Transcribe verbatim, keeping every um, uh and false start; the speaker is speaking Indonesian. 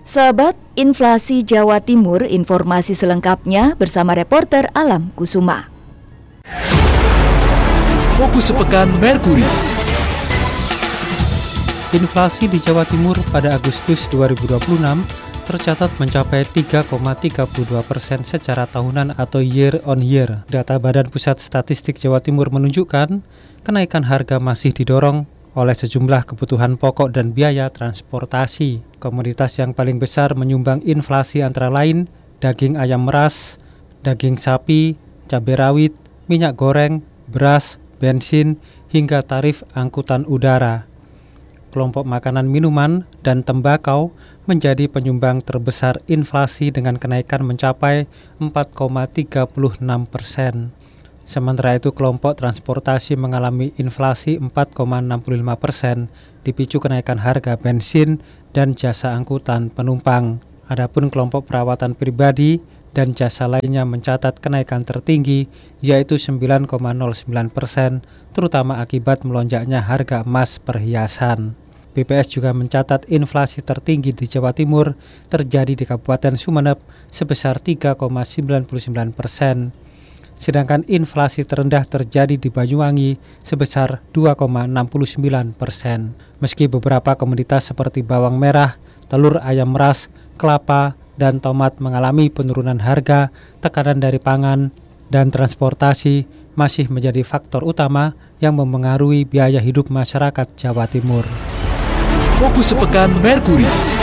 Sahabat Inflasi Jawa Timur, informasi selengkapnya bersama reporter Alam Kusuma. Fokus sepekan Merkuri. Inflasi di Jawa Timur pada Agustus dua ribu dua puluh enam tercatat mencapai tiga koma tiga puluh dua persen secara tahunan atau year on year. Data Badan Pusat Statistik Jawa Timur menunjukkan kenaikan harga masih didorong oleh sejumlah kebutuhan pokok dan biaya transportasi. Komoditas yang paling besar menyumbang inflasi antara lain daging ayam meras, daging sapi, cabai rawit, minyak goreng, beras, bensin, hingga tarif angkutan udara. Kelompok makanan minuman dan tembakau menjadi penyumbang terbesar inflasi dengan kenaikan mencapai empat koma tiga enam persen. Sementara itu kelompok transportasi mengalami inflasi empat koma enam lima persen dipicu kenaikan harga bensin dan jasa angkutan penumpang. Adapun kelompok perawatan pribadi dan jasa lainnya mencatat kenaikan tertinggi yaitu sembilan koma nol sembilan persen terutama akibat melonjaknya harga emas perhiasan. B P S juga mencatat inflasi tertinggi di Jawa Timur terjadi di Kabupaten Sumeneb sebesar tiga koma sembilan sembilan persen. Sedangkan inflasi terendah terjadi di Banyuwangi sebesar dua koma enam sembilan persen. Meski beberapa komoditas seperti bawang merah, telur ayam meras, kelapa, dan tomat mengalami penurunan harga, tekanan dari pangan dan transportasi masih menjadi faktor utama yang memengaruhi biaya hidup masyarakat Jawa Timur. Fokus sepekan Merkuri.